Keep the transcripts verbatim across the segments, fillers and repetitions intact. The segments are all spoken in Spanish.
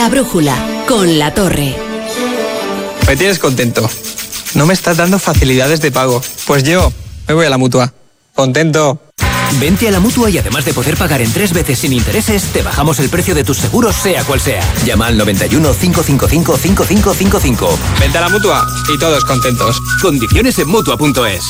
La Brújula, con La Torre. Me tienes contento. No me estás dando facilidades de pago. Pues yo me voy a la Mutua. Contento. Vente a la Mutua y además de poder pagar en tres veces sin intereses, te bajamos el precio de tus seguros sea cual sea. Llama al noventa y uno, cinco cinco cinco, cinco cinco cinco cinco. Vente a la Mutua y todos contentos. Condiciones en Mutua punto es.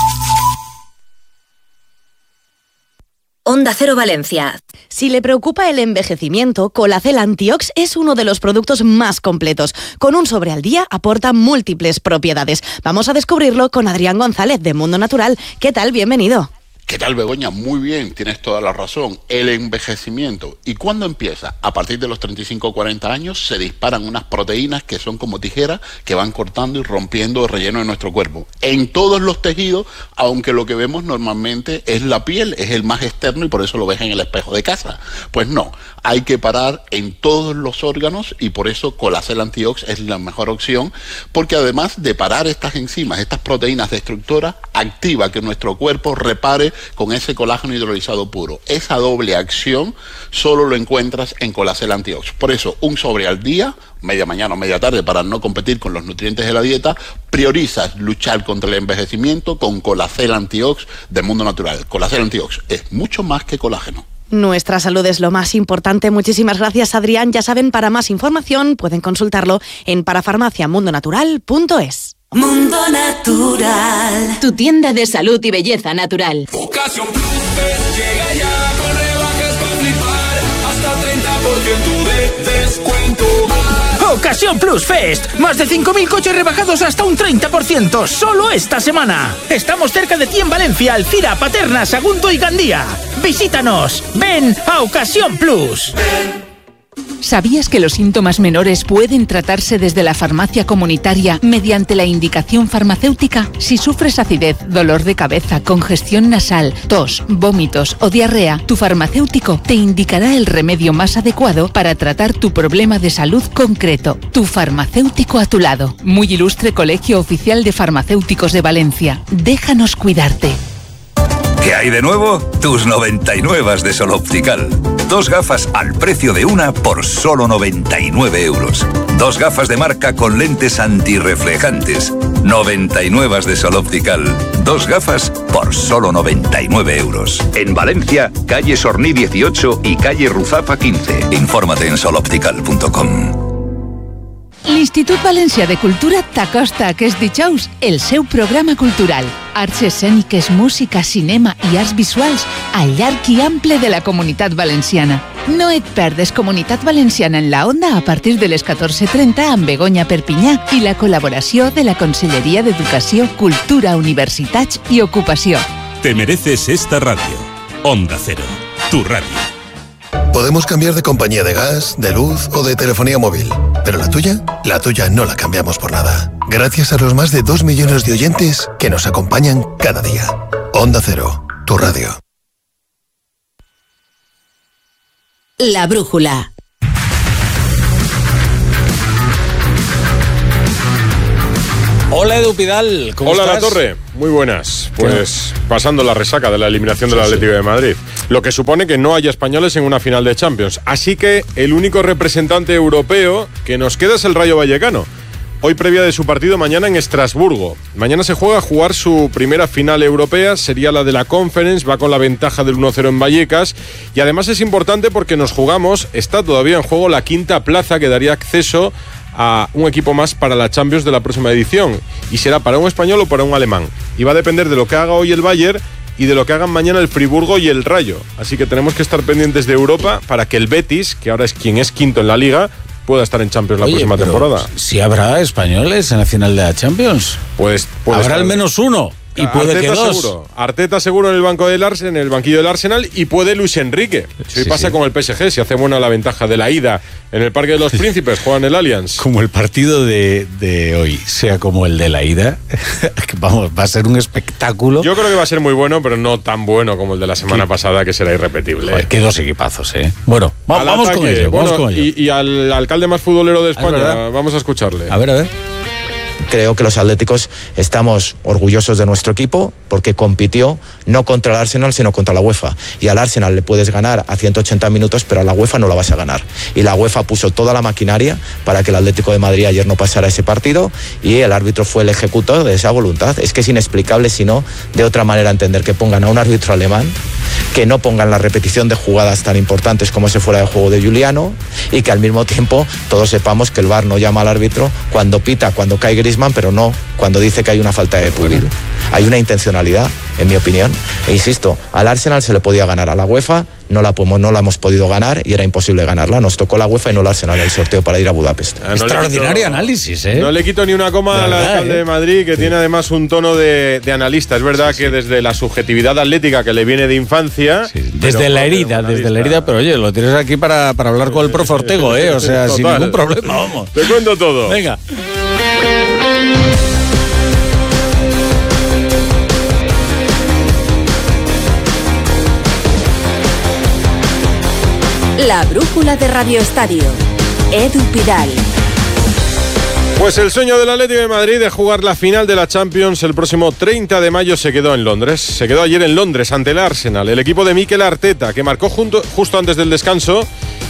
Onda Cero Valencia. Si le preocupa el envejecimiento, Colacel Antiox es uno de los productos más completos. Con un sobre al día aporta múltiples propiedades. Vamos a descubrirlo con Adrián González de Mundo Natural. ¿Qué tal? Bienvenido. ¿Qué tal, Begoña? Muy bien, tienes toda la razón. El envejecimiento. ¿Y cuándo empieza? A partir de los treinta y cinco o cuarenta años se disparan unas proteínas que son como tijeras que van cortando y rompiendo el relleno de nuestro cuerpo. En todos los tejidos, aunque lo que vemos normalmente es la piel, es el más externo y por eso lo ves en el espejo de casa. Pues no, hay que parar en todos los órganos y por eso Colacel Antiox es la mejor opción, porque además de parar estas enzimas, estas proteínas destructoras, activa que nuestro cuerpo repare con ese colágeno hidrolizado puro. Esa doble acción solo lo encuentras en Colacel Antiox. Por eso, un sobre al día, media mañana o media tarde, para no competir con los nutrientes de la dieta, priorizas luchar contra el envejecimiento con Colacel Antiox de Mundo Natural. Colacel Antiox es mucho más que colágeno. Nuestra salud es lo más importante. Muchísimas gracias, Adrián. Ya saben, para más información pueden consultarlo en parafarmacia mundo natural punto es. Mundo Natural, tu tienda de salud y belleza natural. Ocasión Plus Fest llega ya con rebajas para flipar, hasta treinta por ciento de descuento. Ocasión Plus Fest, más de cinco mil coches rebajados hasta un treinta por ciento, solo esta semana. Estamos cerca de ti en Valencia, Alcira, Paterna, Sagunto y Gandía. Visítanos, ven a Ocasión Plus. ¿Sabías que los síntomas menores pueden tratarse desde la farmacia comunitaria mediante la indicación farmacéutica? Si sufres acidez, dolor de cabeza, congestión nasal, tos, vómitos o diarrea, tu farmacéutico te indicará el remedio más adecuado para tratar tu problema de salud concreto. Tu farmacéutico a tu lado. Muy ilustre Colegio Oficial de Farmacéuticos de Valencia. Déjanos cuidarte. ¿Qué hay de nuevo? Tus noventa y nueve de Sol Optical. Dos gafas al precio de una por solo noventa y nueve euros. Dos gafas de marca con lentes antirreflejantes. noventa y nueve de Sol Optical. Dos gafas por solo noventa y nueve euros. En Valencia, calle Sorní dieciocho y calle Ruzafa quince. Infórmate en sol optical punto com. L'Institut Valencià de Cultura t'acosta a aquest dijous el seu programa cultural. Arts escèniques, música, cinema i arts visuals al llarg i ample de la Comunitat Valenciana. No et perdes Comunitat Valenciana en la Onda a partir de les catorze trenta amb Begoña Perpinyà i la col·laboració de la Conselleria d'Educació, Cultura, Universitats i Ocupació. Te mereces esta radio. Onda Cero, tu radio. Podemos cambiar de compañía de gas, de luz o de telefonía móvil, pero la tuya, la tuya no la cambiamos por nada. Gracias a los más de dos millones de oyentes que nos acompañan cada día. Onda Cero, tu radio. La Brújula. Hola Edu Pidal, ¿cómo Hola estás? La Torre, muy buenas. Pues pasando la resaca de la eliminación del Atlético de Madrid, lo que supone que no haya españoles en una final de Champions. Así que el único representante europeo que nos queda es el Rayo Vallecano. Hoy previa de su partido mañana en Estrasburgo. Mañana se juega a jugar su primera final europea, sería la de la Conference, va con la ventaja del uno cero en Vallecas y además es importante porque nos jugamos, está todavía en juego la quinta plaza que daría acceso a un equipo más para la Champions de la próxima edición y será para un español o para un alemán y va a depender de lo que haga hoy el Bayern y de lo que hagan mañana el Friburgo y el Rayo, así que tenemos que estar pendientes de Europa para que el Betis, que ahora es quien es quinto en la Liga, pueda estar en Champions la Oye, próxima temporada. Si habrá españoles en la final de la Champions, pues habrá estar. al menos uno. Y puede Arteta que dos. seguro. Arteta seguro en el banco del Arsenal, en el banquillo del Arsenal y puede Luis Enrique. Si hoy Sí, pasa sí. con el P S G, si hace buena la ventaja de la ida en el Parque de los Príncipes, juegan el Allianz. Como el partido de, de hoy sea como el de la ida, vamos, va a ser un espectáculo. Yo creo que va a ser muy bueno, pero no tan bueno como el de la semana ¿Qué? pasada, que será irrepetible. Joder, qué dos equipazos, ¿eh? Bueno, va, Al vamos ataque, con ello. bueno, Vamos con ello. Y, y al alcalde más futbolero de Es España, verdad. vamos a escucharle. A ver, a ver. creo que los atléticos estamos orgullosos de nuestro equipo porque compitió no contra el Arsenal sino contra la UEFA, y al Arsenal le puedes ganar a ciento ochenta minutos, pero a la UEFA no la vas a ganar, y la UEFA puso toda la maquinaria para que el Atlético de Madrid ayer no pasara ese partido, y el árbitro fue el ejecutor de esa voluntad. Es que es inexplicable, si no de otra manera entender, que pongan a un árbitro alemán, que no pongan la repetición de jugadas tan importantes como ese fuera de juego de Giuliano, y que al mismo tiempo todos sepamos que el V A R no llama al árbitro cuando pita, cuando cae Griezmann, pero no cuando dice que hay una falta de Pubil. Hay una intencionalidad, en mi opinión, e insisto, al Arsenal se le podía ganar, a la UEFA no la, no la hemos podido ganar y era imposible ganarla. Nos tocó la UEFA y no el Arsenal en el sorteo para ir a Budapest. Ah, no Extraordinario quito, análisis, ¿eh? No le quito ni una coma al alcalde de Madrid, que sí. tiene además un tono de, de analista. Es verdad sí, que sí. desde la subjetividad atlética que le viene de infancia... Sí, desde la herida, desde la herida, pero oye, lo tienes aquí para, para hablar con el profe Ortego, ¿eh? O sea, Total. sin ningún problema, vamos. Te cuento todo. Venga. La brújula de Radio Estadio. Edu Pidal. Pues el sueño del Atlético de Madrid de jugar la final de la Champions el próximo treinta de mayo se quedó en Londres. Se quedó ayer en Londres ante el Arsenal, el equipo de Mikel Arteta, que marcó junto, justo antes del descanso,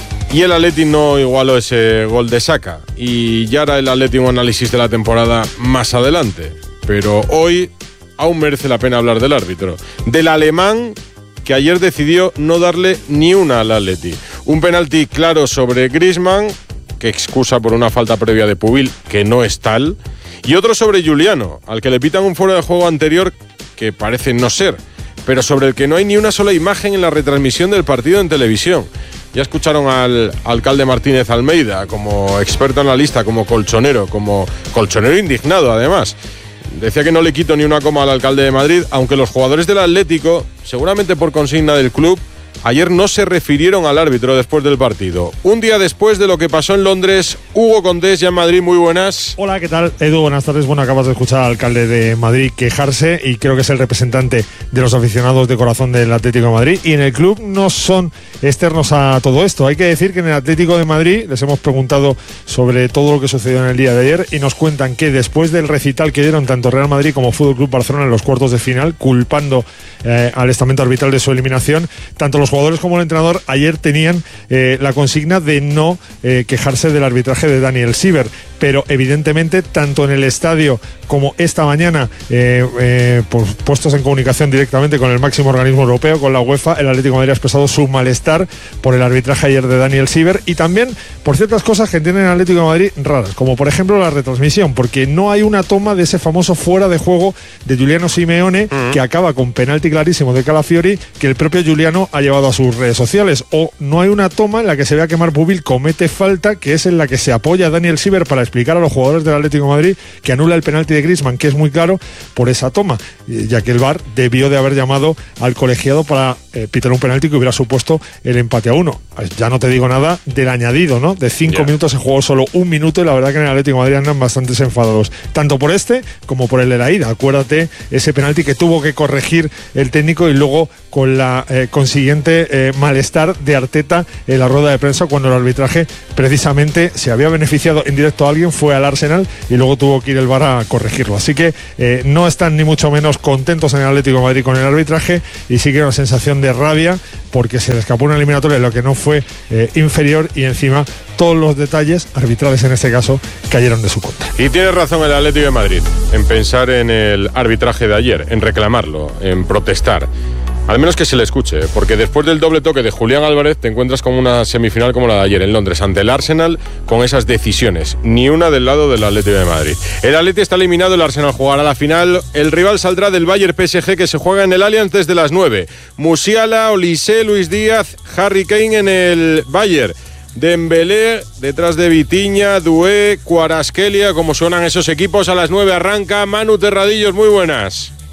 y el Atlético no igualó ese gol de Saka. Y ya hará el Atlético un análisis de la temporada más adelante. Pero hoy aún merece la pena hablar del árbitro, del alemán, que ayer decidió no darle ni una al Atleti. Un penalti claro sobre Griezmann, que excusa por una falta previa de Pubil, que no es tal, y otro sobre Giuliano, al que le pitan un fuera de juego anterior que parece no ser, pero sobre el que no hay ni una sola imagen en la retransmisión del partido en televisión. Ya escucharon al alcalde Martínez Almeida como experto analista, como colchonero, como colchonero indignado además. Decía que no le quito ni una coma al alcalde de Madrid, aunque los jugadores del Atlético, seguramente por consigna del club, ayer no se refirieron al árbitro después del partido. Un día después de lo que pasó en Londres, Hugo Condés, ya en Madrid, muy buenas. Hola, ¿qué tal? Edu, buenas tardes. Bueno, acabas de escuchar al alcalde de Madrid quejarse y creo que es el representante de los aficionados de corazón del Atlético de Madrid, y en el club no son externos a todo esto. Hay que decir que en el Atlético de Madrid les hemos preguntado sobre todo lo que sucedió en el día de ayer y nos cuentan que después del recital que dieron tanto Real Madrid como Fútbol Club Barcelona en los cuartos de final, culpando eh, al estamento arbitral de su eliminación, tanto los jugadores como el entrenador ayer tenían eh, la consigna de no eh, quejarse del arbitraje de Daniel Siever, pero evidentemente tanto en el estadio como esta mañana eh, eh, pues, puestos en comunicación directamente con el máximo organismo europeo, con la UEFA, el Atlético de Madrid ha expresado su malestar por el arbitraje ayer de Daniel Siever y también por ciertas cosas que tienen el Atlético de Madrid raras, como por ejemplo la retransmisión, porque no hay una toma de ese famoso fuera de juego de Giuliano Simeone uh-huh. que acaba con penalti clarísimo de Calafiori, que el propio Giuliano ha llevado a sus redes sociales, o no hay una toma en la que se vea que Marc Pubil comete falta, que es en la que se apoya a Daniel Siever para explicar a los jugadores del Atlético de Madrid que anula el penalti de Griezmann, que es muy claro por esa toma, ya que el V A R debió de haber llamado al colegiado para eh, pitar un penalti que hubiera supuesto el empate a uno. Ya no te digo nada del añadido, ¿no? De cinco yeah. minutos se jugó solo un minuto y la verdad que en el Atlético de Madrid andan bastante enfadados, tanto por este como por el de la ida. Acuérdate ese penalti que tuvo que corregir el técnico y luego con la eh, consiguiente eh, malestar de Arteta en la rueda de prensa cuando el arbitraje precisamente se había beneficiado en directo a alguien, fue al Arsenal y luego tuvo que ir el V A R a corregirlo. Así que eh, no están ni mucho menos contentos en el Atlético de Madrid con el arbitraje y sí que una sensación de rabia porque se le escapó una eliminatoria en lo que no fue eh, inferior y encima todos los detalles arbitrales en este caso cayeron de su contra. Y tiene razón el Atlético de Madrid en pensar en el arbitraje de ayer, en reclamarlo, en protestar. Al menos que se le escuche, porque después del doble toque de Julián Álvarez te encuentras con una semifinal como la de ayer en Londres ante el Arsenal con esas decisiones, ni una del lado del Atlético de Madrid. El Atlético está eliminado, el Arsenal jugará la final, el rival saldrá del Bayern P S G que se juega en el Allianz desde las nueve. Musiala, Olise, Luis Díaz, Harry Kane en el Bayern. Dembélé detrás de Vitinha, Doué, Kvaratskhelia, como suenan esos equipos. A las nueve arranca Manu Terradillos, muy buenas.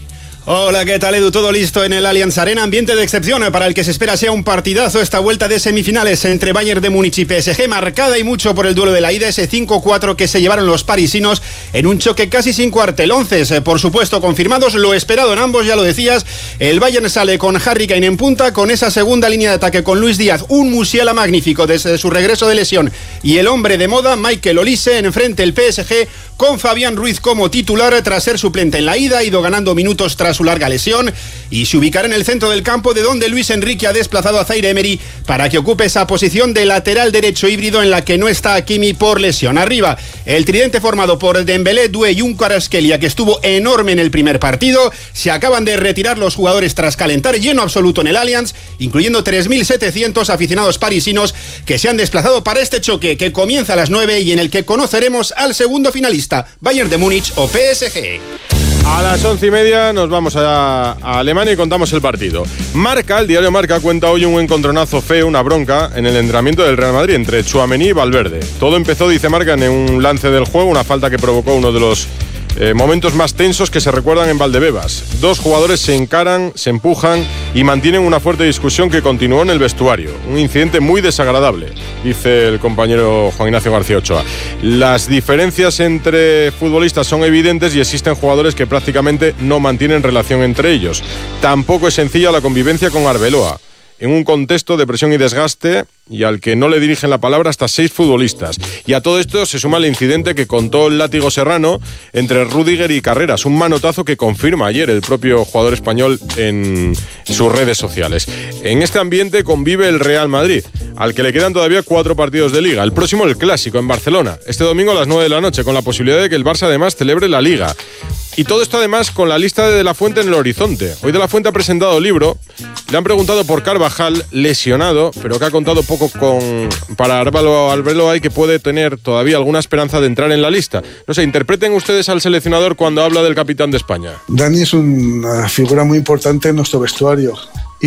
Hola, ¿qué tal, Edu? Todo listo en el Allianz Arena. Ambiente de excepción para el que se espera sea un partidazo esta vuelta de semifinales entre Bayern de Múnich y P S G, marcada y mucho por el duelo de la ida, ese cinco cuatro que se llevaron los parisinos en un choque casi sin cuartel. Once, por supuesto, confirmados, lo esperado en ambos, ya lo decías. El Bayern sale con Harry Kane en punta, con esa segunda línea de ataque con Luis Díaz, un Musiala magnífico desde su regreso de lesión, y el hombre de moda, Michael Olise. Enfrente el P S G con Fabián Ruiz como titular tras ser suplente en la ida, ha ido ganando minutos tras su larga lesión y se ubicará en el centro del campo, de donde Luis Enrique ha desplazado a Zaire Emery para que ocupe esa posición de lateral derecho híbrido en la que no está Hakimi por lesión. Arriba, el tridente formado por Dembélé, Doué y un Kvaratskhelia que estuvo enorme en el primer partido. Se acaban de retirar los jugadores tras calentar, lleno absoluto en el Allianz, incluyendo tres mil setecientos aficionados parisinos que se han desplazado para este choque que comienza a las nueve y en el que conoceremos al segundo finalista, Bayern de Múnich o P S G. A las once y media nos vamos a, a Alemania y contamos el partido. Marca, el diario Marca, cuenta hoy un encontronazo feo, una bronca, en el entrenamiento del Real Madrid entre Tchouaméni y Valverde. Todo empezó, dice Marca, en un lance del juego, una falta que provocó uno de los eh, momentos más tensos que se recuerdan en Valdebebas. Dos jugadores se encaran, se empujan y mantienen una fuerte discusión que continuó en el vestuario. Un incidente muy desagradable, dice el compañero Juan Ignacio García Ochoa. Las diferencias entre futbolistas son evidentes y existen jugadores que prácticamente no mantienen relación entre ellos. Tampoco es sencilla la convivencia con Arbeloa, en un contexto de presión y desgaste, y al que no le dirigen la palabra hasta seis futbolistas. Y a todo esto se suma el incidente que contó el látigo serrano entre Rüdiger y Carreras, un manotazo que confirma ayer el propio jugador español en sus redes sociales. En este ambiente convive el Real Madrid, al que le quedan todavía cuatro partidos de Liga. El próximo, el Clásico, en Barcelona, este domingo a las nueve de la noche, con la posibilidad de que el Barça además celebre la Liga. Y todo esto además con la lista de De La Fuente en el horizonte. Hoy De La Fuente ha presentado libro. Le han preguntado por Carvajal, lesionado, pero que ha contado poco con para Álvaro Arbeloa y que puede tener todavía alguna esperanza de entrar en la lista. No sé, interpreten ustedes al seleccionador cuando habla del capitán de España. Dani es una figura muy importante en nuestro vestuario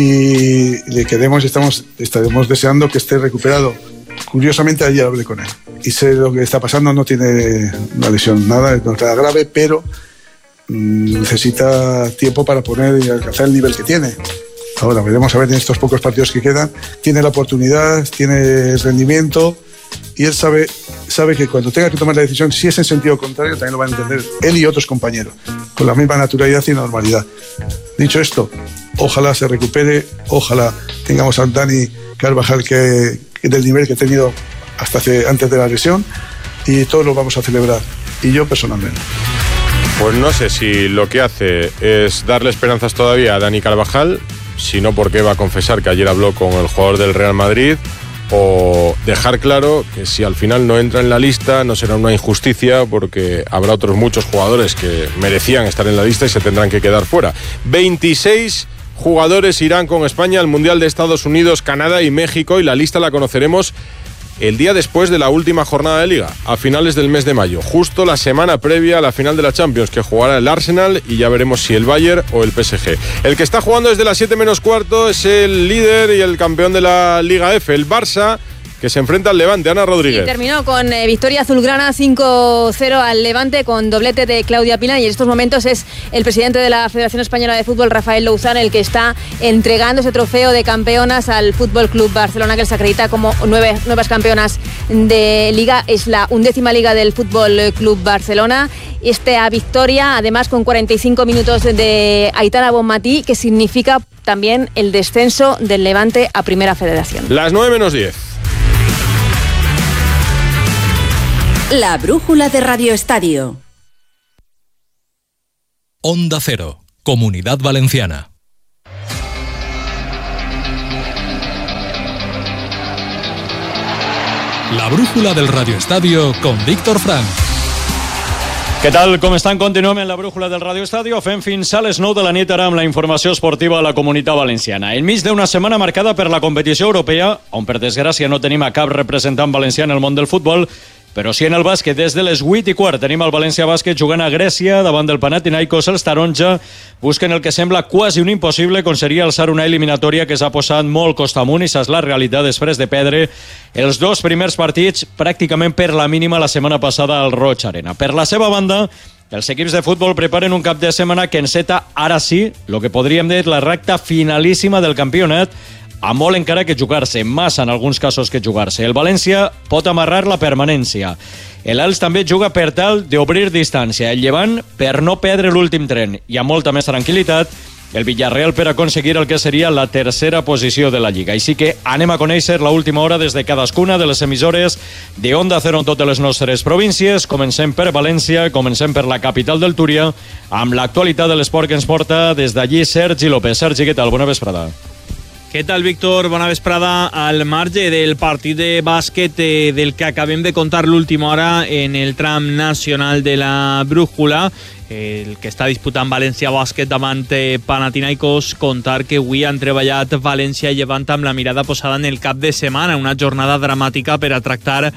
y le queremos y estamos, estaremos deseando que esté recuperado. Curiosamente ayer hablé con él y sé lo que está pasando, no tiene una lesión, nada, no está grave, pero necesita tiempo para poner y alcanzar el nivel que tiene. Ahora veremos a ver en estos pocos partidos que quedan. Tiene la oportunidad, tiene el rendimiento y él sabe, sabe que cuando tenga que tomar la decisión, si es en sentido contrario, también lo van a entender él y otros compañeros, con la misma naturalidad y normalidad. Dicho esto, ojalá se recupere, ojalá tengamos a Dani Carvajal que, que del nivel que ha tenido hasta hace, antes de la lesión, y todos lo vamos a celebrar, y yo personalmente. Pues no sé si lo que hace es darle esperanzas todavía a Dani Carvajal, sino porque va a confesar que ayer habló con el jugador del Real Madrid, o dejar claro que si al final no entra en la lista no será una injusticia, porque habrá otros muchos jugadores que merecían estar en la lista y se tendrán que quedar fuera. veintiséis jugadores irán con España al Mundial de Estados Unidos, Canadá y México, y la lista la conoceremos el día después de la última jornada de Liga, a finales del mes de mayo, justo la semana previa a la final de la Champions, que jugará el Arsenal, y ya veremos si el Bayern o el P S G. El que está jugando desde las siete menos cuarto es el líder y el campeón de la Liga F, el Barça, que se enfrenta al Levante. Ana Rodríguez. Y terminó con eh, victoria azulgrana cinco cero al Levante, con doblete de Claudia Pina, y en estos momentos es el presidente de la Federación Española de Fútbol, Rafael Louzán, el que está entregando ese trofeo de campeonas al Fútbol Club Barcelona, que les acredita como nueve nuevas campeonas de Liga. Es la undécima Liga del Fútbol Club Barcelona. Esta victoria, además, con cuarenta y cinco minutos de Aitana Bonmatí, que significa también el descenso del Levante a Primera Federación. Las nueve menos diez. La brújula de Radio Estadio. Onda Cero, Comunidad Valenciana. La brújula del Radio Estadio con Víctor Frank. Què tal, com estan? Continuem en la brújula del Radio Estadio. Fem fins a les nou de la nit ara amb la informació esportiva a la Comunitat Valenciana. Enmig d'una setmana marcada per la competició europea, on per desgràcia no tenim a cap representant valencià en el món del futbol, però sí en el bàsquet. Des de les vuit i quart tenim el València Bàsquet jugant a Grècia davant del Panathinaikos. Els taronja busquen el que sembla quasi un impossible, com seria alçar una eliminatòria que s'ha posat molt costa amunt, i és la realitat després de perdre els dos primers partits pràcticament per la mínima la setmana passada al Roig Arena. Per la seva banda, Els equips de futbol preparen un cap de setmana que enceta, ara sí, el que podríem dir la recta finalíssima del campionat, a molt encara que jugar-se, massa en alguns casos que jugar-se. El València pot amarrar la permanència. L'Els també juga per tal d'obrir distància. El Llevant per no perdre l'últim tren i amb molta més tranquil·litat el Villarreal per aconseguir el que seria la tercera posició de la Lliga. Així que anem a conèixer l'última hora des de cadascuna de les emissores de Onda Cero en totes les nostres províncies. Comencem per València, comencem per la capital del Túria, amb l'actualitat de l'esport que ens porta des d'allí Sergi López. Sergi, què tal? Bona vesprada. Què tal, Víctor? Bona vesprada. Al marge del partit de bàsquet eh, del que acabem de contar l'última hora en el tram nacional de la Brújula, el que està disputant València Bàsquet davant eh, Panathinaikos, contar que avui han treballat València i Llevant amb la mirada posada en el cap de setmana, una jornada dramàtica per a tractar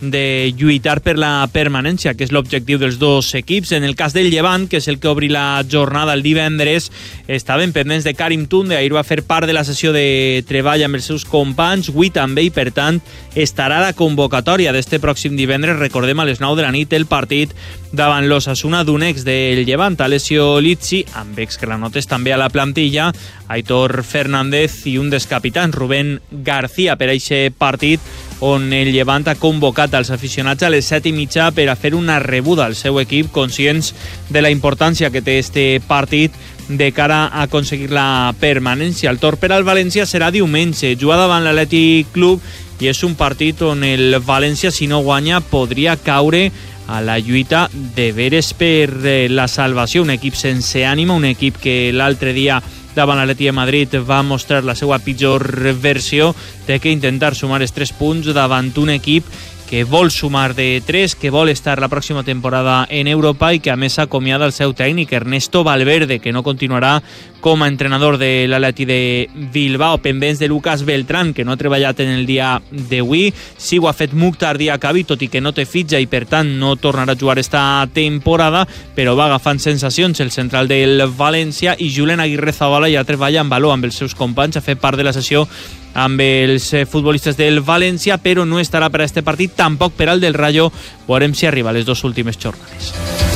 de lluitar per la permanència, que és l'objectiu dels dos equips. En el cas del Llevant, que és el que obri la jornada el divendres, estaven pendents de Karim Tunde. Ahir va fer part de la sessió de treball amb els seus companys, avui també, i per tant estarà la convocatòria d'este pròxim divendres. Recordem, a les nou de la nit el partit davant l'Osasuna d'un ex del Llevant, Alessio Lizzi, amb exgranotes també a la plantilla, Aitor Fernández i un dels capitans, Rubén García, per a aquest partit on el Llevant ha convocat als aficionats a les set i mitja per a fer una rebuda al seu equip, conscients de la importància que té este partit de cara a aconseguir la permanència. El torn per al València serà diumenge, juga davant l'Atlètic Club, i és un partit on el València, si no guanya, podria caure a la lluita de veres per la salvació. Un equip sense ànima, un equip que l'altre dia davant l'Atleti de Madrid va mostrar la seva pitjor versió. Té que intentar sumar els tres punts davant un equip que vol sumar de tres, que vol estar la pròxima temporada en Europa i que a més acomiada el seu tècnic Ernesto Valverde, que no continuarà com a entrenador de l'Atleti de Bilbao. Pendents de Lucas Beltrán, que no ha treballat en el dia d'avui. Sí ho ha fet Mukhtar Diakabi, tot i que no té fitxa i per tant no tornarà a jugar esta temporada, però va agafant sensacions el central del València, i Julen Aguirre Zabala ja treballa amb valor amb els seus companys, ha fet part de la sessió amb els futbolistes del València, però no estarà per a este partit, tampoc per al del Rayo. Veurem si arriba a les dues últimes jornades.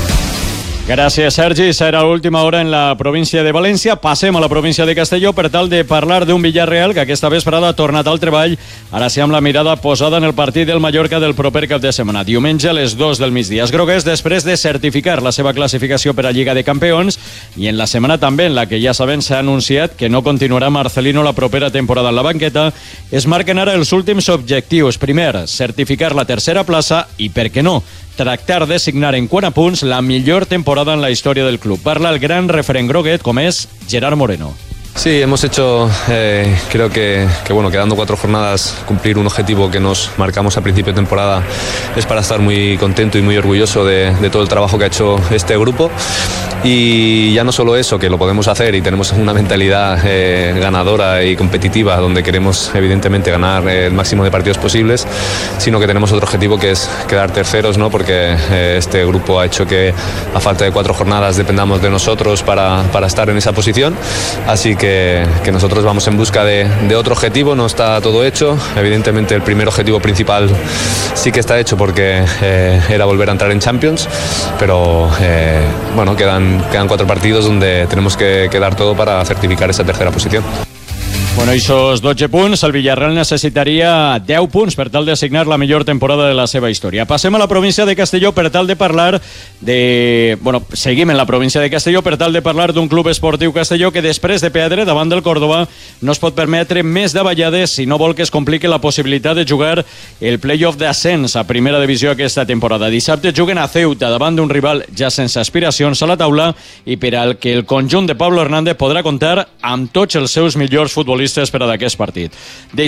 Gràcies, Sergi. Serà l'última hora en la província de València. Passem a la província de Castelló per tal de parlar d'un Villarreal que aquesta vesprada ha tornat al treball, ara sí amb la mirada posada en el partit del Mallorca del proper cap de setmana. Diumenge a les dues del migdia. Els groguers, després de certificar la seva classificació per a Lliga de Campions, i en la setmana també en la que ja sabem s'ha anunciat que no continuarà Marcelino la propera temporada en la banqueta, es marquen ara els últims objectius. Primer, certificar la tercera plaça i, per què no, tractar de signar en quant a punts la millor temporada en la història del club. Parla el gran referent groguet, com és Gerard Moreno. Sí, hemos hecho, eh, creo que, que bueno, quedando cuatro jornadas, cumplir un objetivo que nos marcamos a principio de temporada es para estar muy contento y muy orgulloso de, de todo el trabajo que ha hecho este grupo. Y ya no solo eso, que lo podemos hacer y tenemos una mentalidad eh, ganadora y competitiva, donde queremos evidentemente ganar eh, el máximo de partidos posibles, sino que tenemos otro objetivo, que es quedar terceros, ¿no? Porque eh, este grupo ha hecho que a falta de cuatro jornadas dependamos de nosotros para, para estar en esa posición. Así que Que, que nosotros vamos en busca de, de otro objetivo. No está todo hecho, evidentemente el primer objetivo principal sí que está hecho, porque eh, era volver a entrar en Champions, pero eh, bueno, quedan, quedan cuatro partidos donde tenemos que, que dar todo para certificar esa tercera posición. Bueno, esos dotze punts, el Villarreal necessitaria deu punts per tal de signar la millor temporada de la seva història. Passem a la província de Castelló per tal de parlar de... Bueno, seguim en la província de Castelló per tal de parlar d'un club esportiu Castelló que després de perdre davant del Córdoba no es pot permetre més davallades si no vol que es compliqui la possibilitat de jugar el play-off d'ascens a primera divisió aquesta temporada. Dissabte juguen a Ceuta davant d'un rival ja sense aspiracions a la taula i per al que el conjunt de Pablo Hernández podrà comptar amb tots els seus millors futbolistes per a d'aquest partit.